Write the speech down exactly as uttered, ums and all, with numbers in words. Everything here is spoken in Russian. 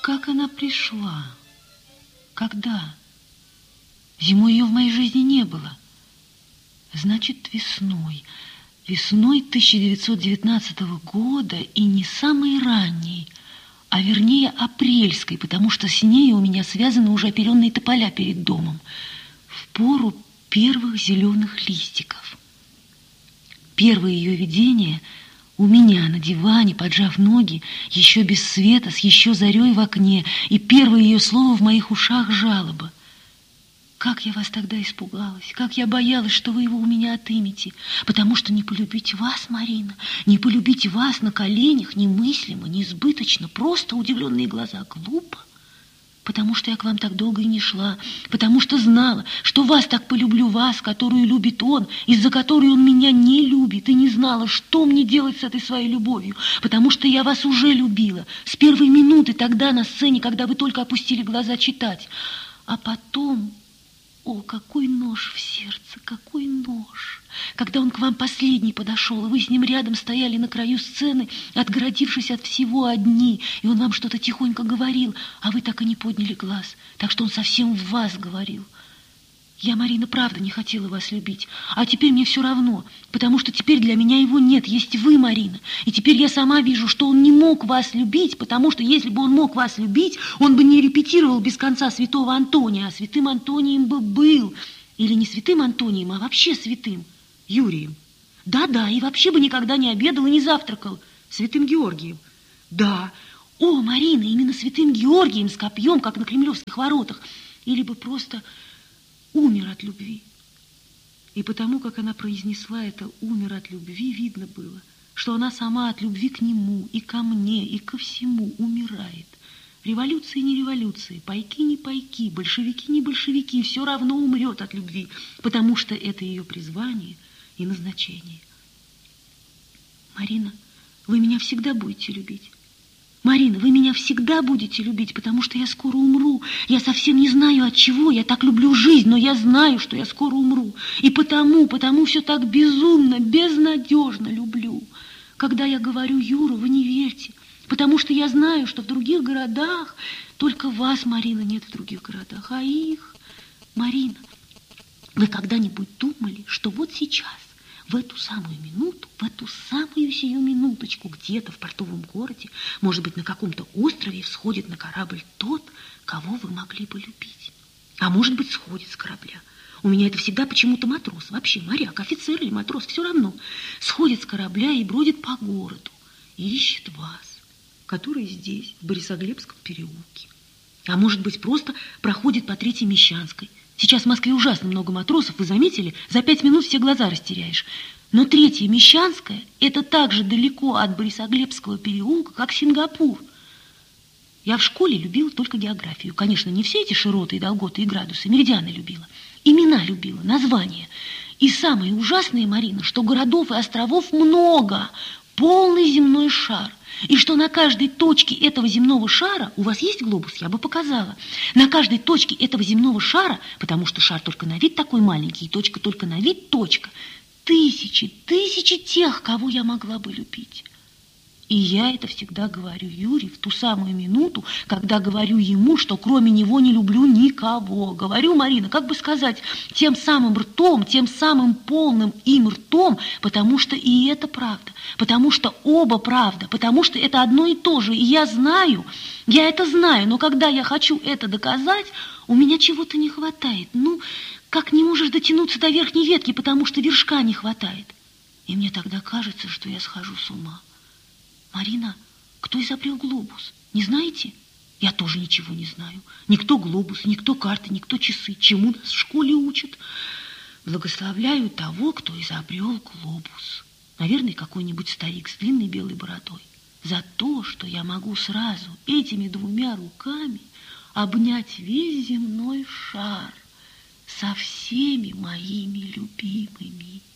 Как она пришла? Когда? Зимой ее в моей жизни не было. Значит, весной. Весной тысяча девятьсот девятнадцатого года, и не самой ранней, а вернее апрельской, потому что с ней у меня связаны уже оперенные тополя перед домом, в пору первых зеленых листиков. Первое ее видение у меня на диване, поджав ноги, еще без света, с еще зарей в окне, и первое ее слово в моих ушах — жалоба. Как я вас тогда испугалась, как я боялась, что вы его у меня отымете, потому что не полюбить вас, Марина, не полюбить вас на коленях немыслимо, несбыточно, просто удивленные глаза, глупо, потому что я к вам так долго и не шла, потому что знала, что вас так полюблю, вас, которую любит он, из-за которой он меня не любит, и не знала, что мне делать с этой своей любовью, потому что я вас уже любила, с первой минуты тогда на сцене, когда вы только опустили глаза читать, а потом... О, какой нож в сердце, какой нож! Когда он к вам последний подошел, и вы с ним рядом стояли на краю сцены, отгородившись от всего одни, и он вам что-то тихонько говорил, а вы так и не подняли глаз, так что он совсем в вас говорил. Я, Марина, правда не хотела вас любить, а теперь мне все равно, потому что теперь для меня его нет, есть вы, Марина. И теперь я сама вижу, что он не мог вас любить, потому что если бы он мог вас любить, он бы не репетировал без конца святого Антония, а святым Антонием бы был. Или не святым Антонием, а вообще святым Юрием. Да-да, и вообще бы никогда не обедал и не завтракал. Святым Георгием. Да. О, Марина, именно святым Георгием с копьем, как на Кремлевских воротах. Или бы просто... умер от любви. И потому, как она произнесла это «умер от любви», видно было, что она сама от любви к нему, и ко мне, и ко всему умирает. Революции не революции, пайки не пайки, большевики не большевики, все равно умрет от любви, потому что это ее призвание и назначение. Марина, вы меня всегда будете любить. Марина, вы меня всегда будете любить, потому что я скоро умру. Я совсем не знаю, от чего я так люблю жизнь, но я знаю, что я скоро умру. И потому, потому все так безумно, безнадежно люблю. Когда я говорю «Юра», вы не верьте, потому что я знаю, что в других городах, только вас, Марина, нет в других городах, а их... Марина, вы когда-нибудь думали, что вот сейчас, в эту самую минуту, в эту самую сию минуточку, где-то в портовом городе, может быть, на каком-то острове всходит на корабль тот, кого вы могли бы любить? А может быть, сходит с корабля. У меня это всегда почему-то матрос, вообще моряк, офицер или матрос, все равно. Сходит с корабля и бродит по городу, и ищет вас, который здесь, в Борисоглебском переулке. А может быть, просто проходит по Третьей Мещанской. Сейчас в Москве ужасно много матросов, вы заметили? За пять минут все глаза растеряешь. Но Третья Мещанская – это так же далеко от Борисоглебского переулка, как Сингапур. Я в школе любила только географию. Конечно, не все эти широты и долготы и градусы, меридианы любила. Имена любила, названия. И самое ужасное, Марина, что городов и островов много, полный земной шар. И что на каждой точке этого земного шара, у вас есть глобус, я бы показала, на каждой точке этого земного шара, потому что шар только на вид такой маленький, и точка только на вид точка, тысячи, тысячи тех, кого я могла бы любить. И я это всегда говорю Юре в ту самую минуту, когда говорю ему, что кроме него не люблю никого. Говорю, Марина, как бы сказать, тем самым ртом, тем самым полным им ртом, потому что и это правда, потому что оба правда, потому что это одно и то же. И я знаю, я это знаю, но когда я хочу это доказать, у меня чего-то не хватает. Ну, как не можешь дотянуться до верхней ветки, потому что вершка не хватает. И мне тогда кажется, что я схожу с ума. Марина, кто изобрел глобус? Не знаете? Я тоже ничего не знаю. Никто глобус, никто карты, никто часы. Чему нас в школе учат? Благословляю того, кто изобрел глобус. Наверное, какой-нибудь старик с длинной белой бородой. За то, что я могу сразу этими двумя руками обнять весь земной шар со всеми моими любимыми.